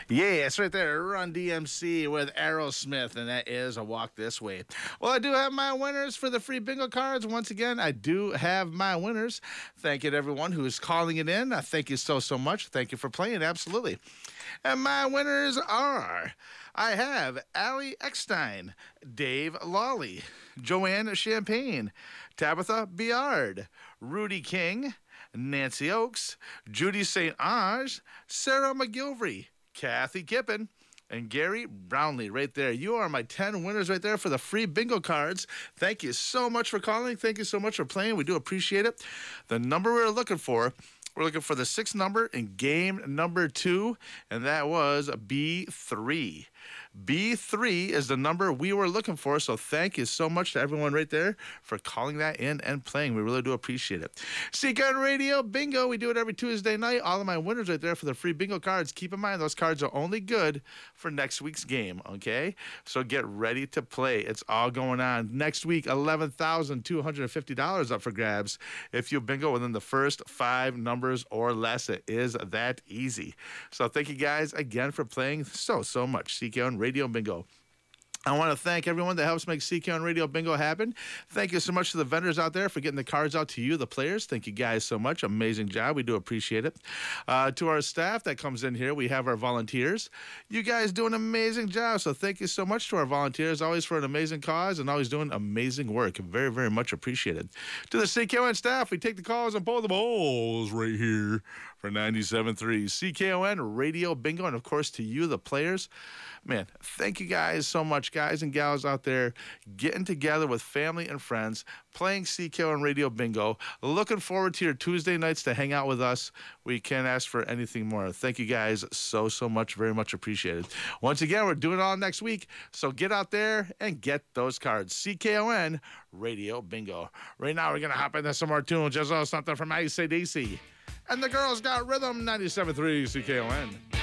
Yeah, it's right there. Run DMC with Aerosmith, and that is A Walk This Way. Well, I do have my winners for the free bingo cards. Once again, I do have my winners. Thank you to everyone who is calling it in. Thank you so much. Thank you for playing. Absolutely. And my winners are I have Allie Eckstein, Dave Lawley, Joanne Champagne, Tabitha Biard, Rudy King, Nancy Oakes, Judy St. Ange, Sarah McGilvery, Kathy Kippen, and Gary Brownlee right there. You are my 10 winners right there for the free bingo cards. Thank you so much for calling. Thank you so much for playing. We do appreciate it. The number we're looking for the 6th number in game number 2, and that was B3. B3 is the number we were looking for, so thank you so much to everyone right there for calling that in and playing. We really do appreciate it. CCon Radio Bingo, we do it every Tuesday night. All of my winners right there for the free bingo cards. Keep in mind, those cards are only good for next week's game, okay? So get ready to play. It's all going on. Next week, $11,250 up for grabs. If you bingo within the first 5 numbers or less, it is that easy. So thank you guys again for playing so much. CCon Radio Bingo. I want to thank everyone that helps make CCon Radio Bingo happen. Thank you so much to the vendors out there for getting the cards out to you, the players. Thank you guys so much. Amazing job. We do appreciate it. To our staff that comes in here, we have our volunteers. You guys do an amazing job, so thank you so much to our volunteers, always for an amazing cause and always doing amazing work. Very, very much appreciated. To the CKON staff, we take the calls and pull the balls right here for 97.3 CKON Radio Bingo. And, of course, to you, the players. Man, thank you guys so much, guys and gals out there, getting together with family and friends, playing CKON Radio Bingo. Looking forward to your Tuesday nights to hang out with us. We can't ask for anything more. Thank you guys so much. Very much appreciated. Once again, we're doing it all next week, so get out there and get those cards. CKON Radio Bingo. Right now, we're going to hop into some more tunes. Just something from AC/DC. And the girls got rhythm, 97.3 CKON.